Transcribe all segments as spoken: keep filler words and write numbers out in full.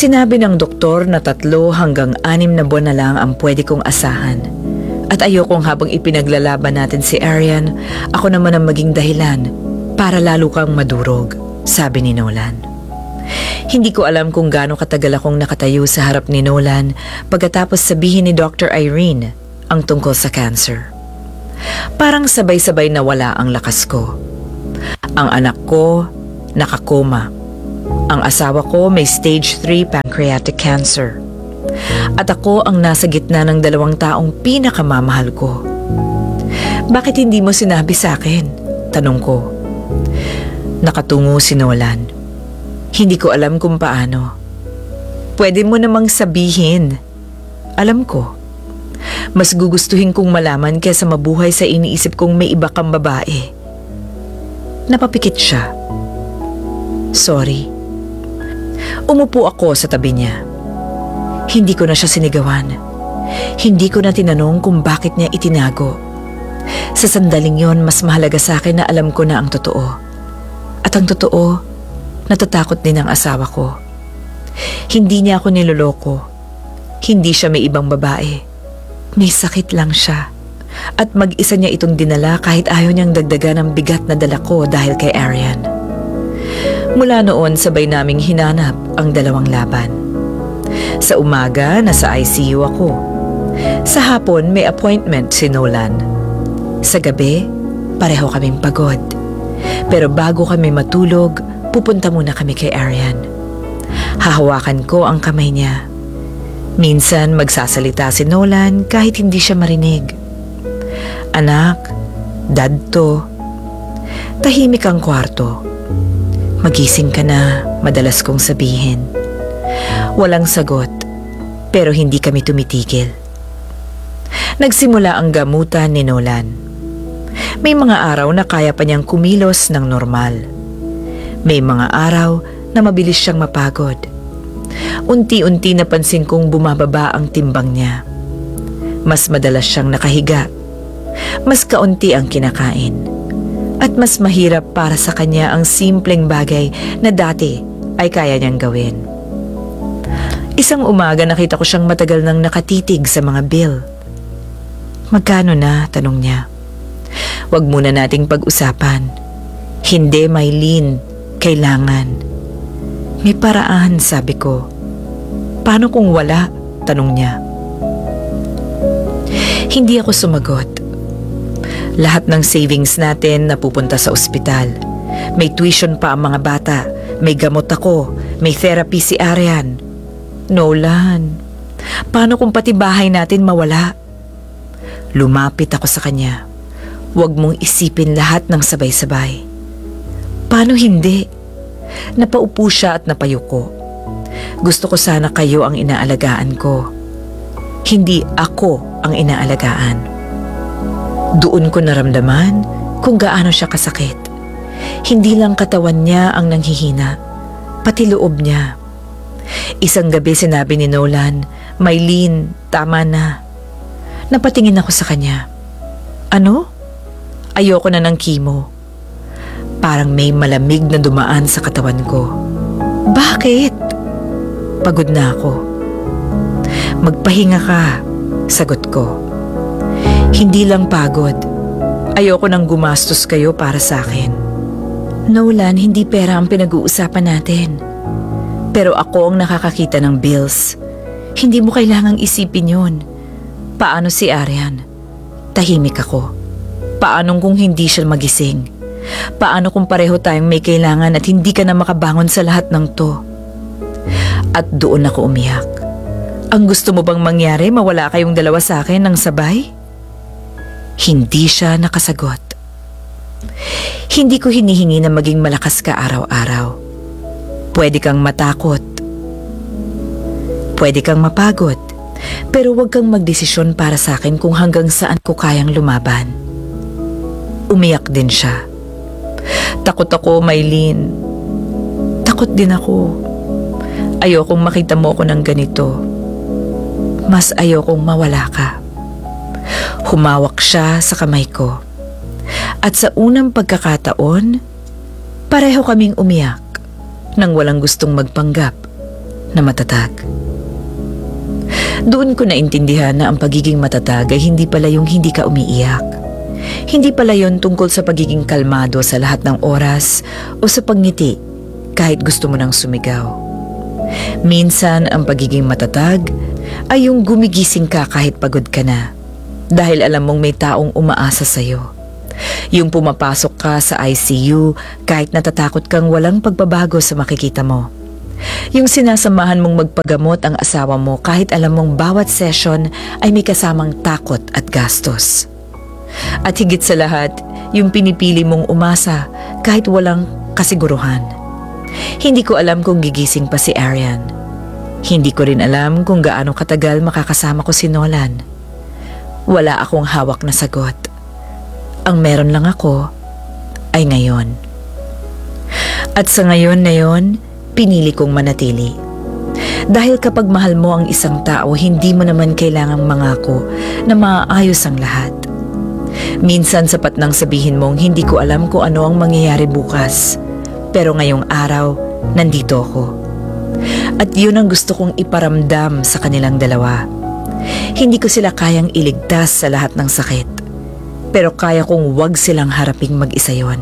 Sinabi ng doktor na tatlo hanggang anim na buwan na lang ang pwede kong asahan. At ayokong habang ipinaglalaban natin si Arian, ako naman ang maging dahilan para lalo kang madurog, sabi ni Nolan. Hindi ko alam kung gaano katagal akong nakatayo sa harap ni Nolan pagkatapos sabihin ni Doctor Irene ang tungkol sa cancer. Parang sabay-sabay nawala ang lakas ko. Ang anak ko, nakakoma. Ang asawa ko may stage three pancreatic cancer. At ako ang nasa gitna ng dalawang taong pinakamamahal ko. Bakit hindi mo sinabi sa akin? Tanong ko. Nakatungo si Nolan. Hindi ko alam kung paano. Pwede mo namang sabihin. Alam ko. Mas gugustuhin kong malaman kaysa mabuhay sa iniisip kong may iba kang babae. Napapikit siya. Sorry. Umupo ako sa tabi niya. Hindi ko na siya sinigawan. Hindi ko na tinanong kung bakit niya itinago. Sa sandaling yon, mas mahalaga sa akin na alam ko na ang totoo. At ang totoo, natatakot din ang asawa ko. Hindi niya ako niloloko. Hindi siya may ibang babae. May sakit lang siya. At mag-isa niya itong dinala kahit ayaw niyang dagdagan ang bigat na dala ko dahil kay Arian. Mula noon, sabay naming hinanap ang dalawang laban. Sa umaga, nasa I C U ako. Sa hapon, may appointment si Nolan. Sa gabi, pareho kaming pagod. Pero bago kami matulog, pupunta muna kami kay Arian. Hahawakan ko ang kamay niya. Minsan magsasalita si Nolan kahit hindi siya marinig. Anak, dad to. Tahimik ang kwarto. Magising ka na, madalas kong sabihin. Walang sagot, pero hindi kami tumitigil. Nagsimula ang gamutan ni Nolan. May mga araw na kaya pa niyang kumilos ng normal. May mga araw na mabilis siyang mapagod. Unti-unti napansin kong bumababa ang timbang niya. Mas madalas siyang nakahiga. Mas kaunti ang kinakain. At mas mahirap para sa kanya ang simpleng bagay na dati ay kaya niyang gawin. Isang umaga nakita ko siyang matagal nang nakatitig sa mga bill. Magkano na? Tanong niya. Huwag muna nating pag-usapan. Hindi, Mylene. Kailangan. May paraan, sabi ko. Paano kung wala? Tanong niya. Hindi ako sumagot. Lahat ng savings natin napupunta sa ospital. May tuition pa ang mga bata. May gamot ako. May therapy si Arian. Nolan, paano kung pati bahay natin mawala? Lumapit ako sa kanya. Huwag mong isipin lahat ng sabay-sabay. Paano hindi? Napaupo siya at napayuko. Gusto ko sana kayo ang inaalagaan ko. Hindi ako ang inaalagaan. Doon ko naramdaman kung gaano siya kasakit. Hindi lang katawan niya ang nanghihina, pati loob niya. Isang gabi sinabi ni Nolan, Mylene, tama na. Napatingin ako sa kanya. Ano? Ayoko na ng chemo. Parang may malamig na dumaan sa katawan ko. Bakit? Pagod na ako. Magpahinga ka, sagot ko. Hindi lang pagod. Ayoko nang gumastos kayo para sa akin. Nolan, hindi pera ang pinag-uusapan natin. Pero ako ang nakakakita ng bills. Hindi mo kailangang isipin yun. Paano si Arian? Tahimik ako. Paano kung hindi siya magising? Paano kung pareho tayong may kailangan at hindi ka na makabangon sa lahat ng to? At doon ako umiyak. Ang gusto mo bang mangyari, mawala kayong dalawa sa akin ng sabay? Hindi siya nakasagot. Hindi ko hinihingi na maging malakas ka araw-araw. Pwede kang matakot. Pwede kang mapagod. Pero huwag kang magdesisyon para sa akin kung hanggang saan ko kayang lumaban. Umiyak din siya. Takot ako, Mylene. Takot din ako. Ayokong makita mo ako ng ganito. Mas ayokong mawala ka. Humawak siya sa kamay ko. At sa unang pagkakataon, pareho kaming umiyak nang walang gustong magpanggap na matatag. Doon ko naintindihan na ang pagiging matatag ay hindi pala yung hindi ka umiiyak. Hindi pala yon tungkol sa pagiging kalmado sa lahat ng oras o sa pagngiti kahit gusto mo nang sumigaw. Minsan ang pagiging matatag ay yung gumigising ka kahit pagod ka na dahil alam mong may taong umaasa sa'yo. Yung pumapasok ka sa I C U kahit natatakot kang walang pagbabago sa makikita mo. Yung sinasamahan mong magpagamot ang asawa mo kahit alam mong bawat session ay may kasamang takot at gastos. At higit sa lahat, yung pinipili mong umasa kahit walang kasiguruhan. Hindi ko alam kung gigising pa si Arian. Hindi ko rin alam kung gaano katagal makakasama ko si Nolan. Wala akong hawak na sagot. Ang meron lang ako ay ngayon. At sa ngayon na yon, pinili kong manatili. Dahil kapag mahal mo ang isang tao, hindi mo naman kailangang mangako na maayos ang lahat. Minsan sapat nang sabihin mong hindi ko alam kung ano ang mangyayari bukas. Pero ngayong araw, nandito ako. At yun ang gusto kong iparamdam sa kanilang dalawa. Hindi ko sila kayang iligtas sa lahat ng sakit. Pero kaya kong wag silang haraping mag-isa yon.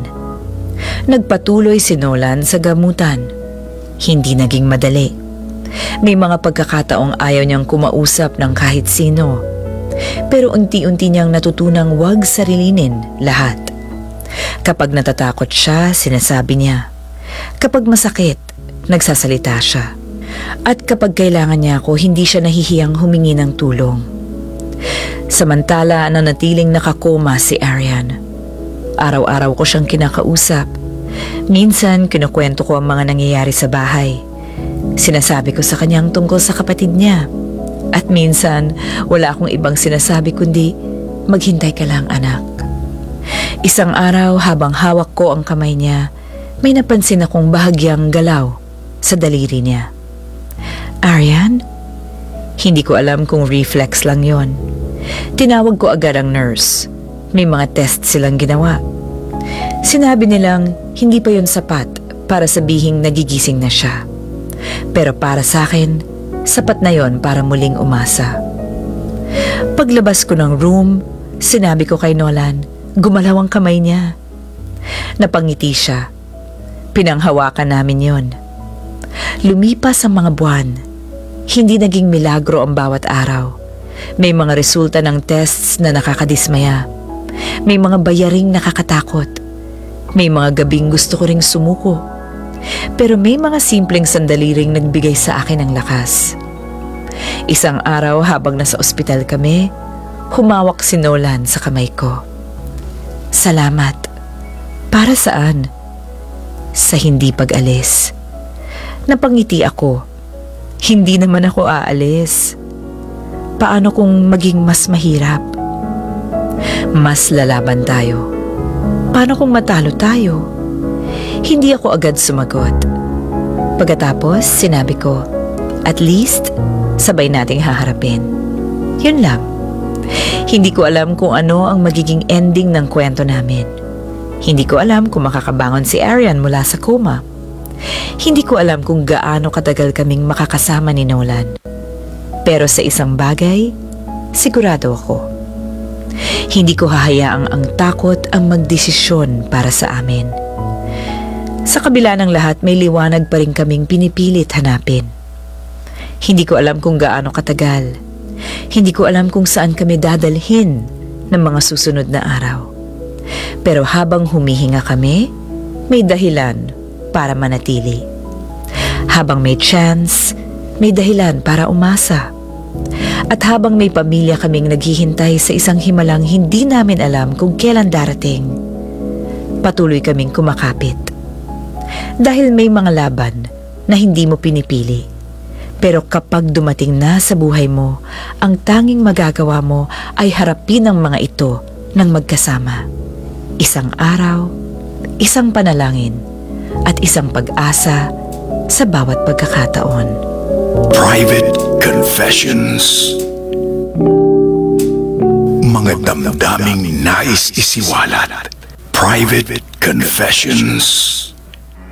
Nagpatuloy si Nolan sa gamutan. Hindi naging madali. May mga pagkakataong ayaw niyang kumausap ng kahit sino. Pero unti-unti niyang natutunang wag sarilinin lahat. Kapag natatakot siya, sinasabi niya. Kapag masakit, nagsasalita siya. At kapag kailangan niya ako, hindi siya nahihiyang humingi ng tulong. Samantala, nanatiling nakakoma si Arian. Araw-araw ko siyang kinakausap. Minsan, kinukwento ko ang mga nangyayari sa bahay. Sinasabi ko sa kanyang tungkol sa kapatid niya. At minsan, wala akong ibang sinasabi kundi, maghintay ka lang anak. Isang araw habang hawak ko ang kamay niya, may napansin akong bahagyang galaw sa daliri niya. Arian? Hindi ko alam kung reflex lang yon. Tinawag ko agad ang nurse. May mga test silang ginawa. Sinabi nilang hindi pa yon sapat para sabihing nagigising na siya. Pero para sa akin, sapat na yon para muling umasa. Paglabas ko ng room, sinabi ko kay Nolan, gumalaw ang kamay niya. Napangiti siya. Pinanghawakan namin yon. Lumipas ang mga buwan. Hindi naging milagro ang bawat araw. May mga resulta ng tests na nakakadismaya. May mga bayaring nakakatakot. May mga gabing gusto ko ring sumuko. Pero may mga simpleng sandali ring nagbigay sa akin ng lakas. Isang araw habang nasa ospital kami, humawak si Nolan sa kamay ko. Salamat. Para saan? Sa hindi pag-alis. Napangiti ako. Hindi naman ako aalis. Paano kung maging mas mahirap? Mas lalaban tayo. Paano kung matalo tayo? Hindi ako agad sumagot. Pagkatapos, sinabi ko, at least, sabay nating haharapin. Yun lang. Hindi ko alam kung ano ang magiging ending ng kwento namin. Hindi ko alam kung makakabangon si Arian mula sa coma. Hindi ko alam kung gaano katagal kaming makakasama ni Nolan. Pero sa isang bagay, sigurado ako. Hindi ko hahayaang ang takot ang magdesisyon para sa amin. Sa kabila ng lahat, may liwanag pa rin kaming pinipilit hanapin. Hindi ko alam kung gaano katagal. Hindi ko alam kung saan kami dadalhin ng mga susunod na araw. Pero habang humihinga kami, may dahilan para manatili. Habang may chance, may dahilan para umasa. At habang may pamilya kaming naghihintay sa isang himalang hindi namin alam kung kailan darating, patuloy kaming kumakapit. Dahil may mga laban na hindi mo pinipili. Pero kapag dumating na sa buhay mo, ang tanging magagawa mo ay harapin ang mga ito ng magkasama. Isang araw, isang panalangin, at isang pag-asa sa bawat pagkakataon. Private Confessions. Mga damdaming nais isiwalat. Private Confessions.